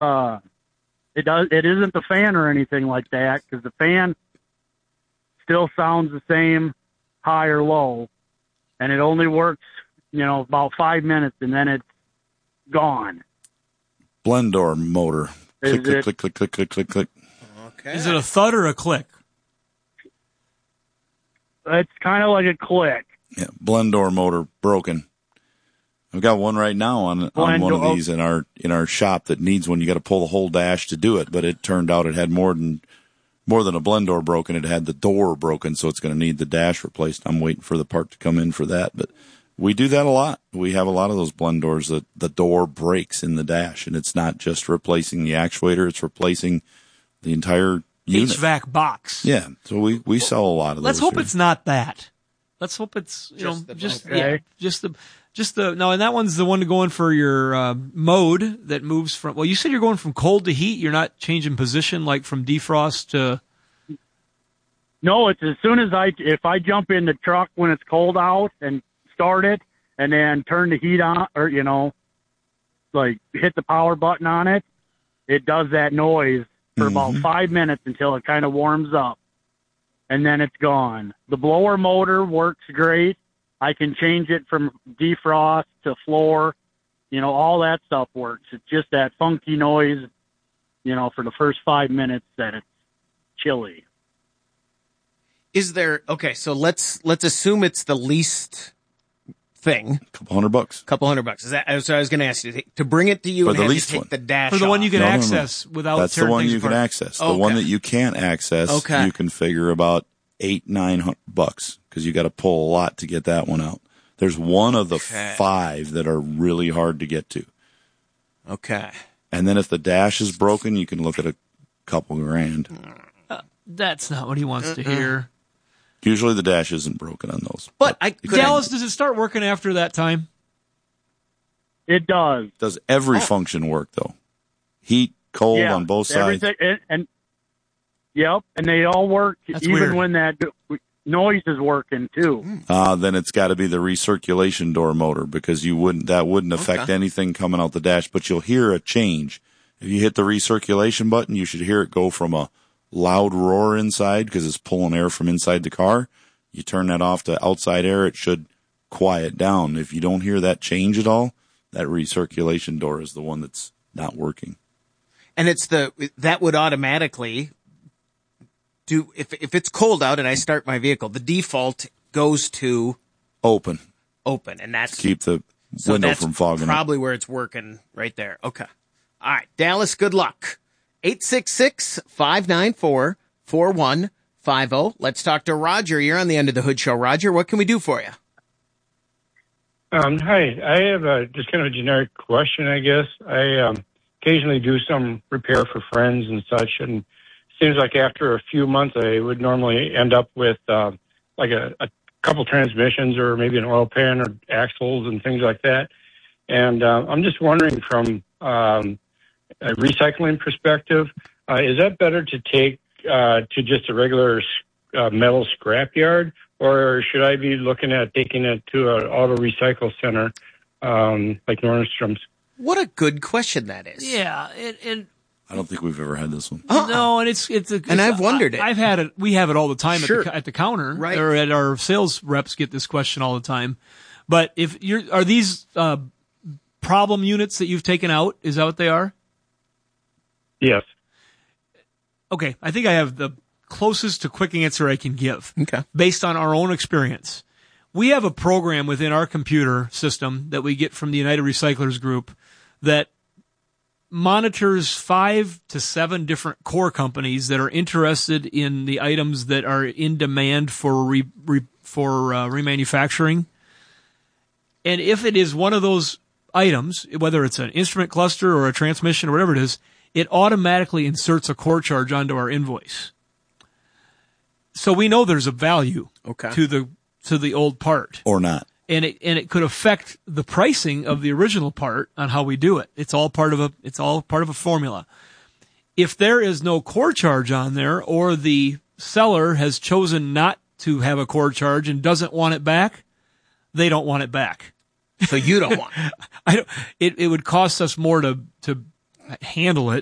It isn't the fan or anything like that, because the fan still sounds the same, high or low, and it only works, about 5 minutes, and then it's gone. Blend door motor. Click, click, click, click, click, click, click, click. Okay. Is it a thud or a click? It's kind of like a click. Yeah, blend door motor broken. I've got one right now on one of these in our shop that needs one. You got to pull the whole dash to do it, but it turned out it had more than a blend door broken. It had the door broken, so it's going to need the dash replaced. I'm waiting for the part to come in for that, but we do that a lot. We have a lot of those blend doors that the door breaks in the dash, and it's not just replacing the actuator; it's replacing the entire unit. HVAC box. Yeah, so we sell a lot of those. Let's hope here. It's not that. Let's hope it's no, and that one's the one to go in for your mode that moves from. Well, you said you're going from cold to heat. You're not changing position like from defrost to. No, it's as soon as if I jump in the truck when it's cold out and start it, and then turn the heat on, or like hit the power button on it, it does that noise for about 5 minutes until it kind of warms up, and then it's gone. The blower motor works great. I can change it from defrost to floor, all that stuff works. It's just that funky noise, for the first 5 minutes that it's chilly. Is there, okay, so let's assume it's the least thing. $200. $200. Is that, so I was going to ask you, to bring it to you for and the have least you take one. the dash for the off. one you can access without That's the one you can access. The one that you can't access, you can figure about $800-900 because you got to pull a lot to get that one out. There's one of the 5 that are really hard to get to. Okay. And then if the dash is broken, you can look at a couple grand. That's not what he wants to hear. Usually the dash isn't broken on those. But Dallas, does it start working after that time? It does. Does every function work, though? Heat, cold on both sides? And they all work. That's even weird. when that noise is working too. Then it's got to be the recirculation door motor because that wouldn't affect anything coming out the dash, but you'll hear a change. If you hit the recirculation button, you should hear it go from a loud roar inside because it's pulling air from inside the car. You turn that off to outside air, it should quiet down. If you don't hear that change at all, that recirculation door is the one that's not working. And that would automatically do, if it's cold out and I start my vehicle, the default goes to open, and that's keep the window from fogging up. Probably where it's working right there. Okay. All right, Dallas, good luck. 866-594-4150. Let's talk to Roger. You're on the End of the Hood Show. Roger, what can we do for you? Hi, I have just kind of a generic question, I guess. I occasionally do some repair for friends and such, and it seems like after a few months I would normally end up with like a couple transmissions or maybe an oil pan or axles and things like that. And I'm just wondering from a recycling perspective, is that better to take to just a regular metal scrapyard, or should I be looking at taking it to an auto recycle center like Nordstrom's? What a good question that is. Yeah, and I don't think we've ever had this one. No, and I've wondered it. I've had it. We have it all the time at the counter, right? Or at our sales reps get this question all the time. But are these problem units that you've taken out? Is that what they are? Yes. Okay, I think I have the closest to quick answer I can give. Okay. Based on our own experience. We have a program within our computer system that we get from the United Recyclers Group that monitors 5 to 7 different core companies that are interested in the items that are in demand for remanufacturing. And if it is one of those items, whether it's an instrument cluster or a transmission or whatever it is, it automatically inserts a core charge onto our invoice. So we know there's a value to the old part. Or not. And it could affect the pricing of the original part on how we do it. It's all part of a formula. If there is no core charge on there, or the seller has chosen not to have a core charge and doesn't want it back, they don't want it back. So you don't want it. It would cost us more to handle it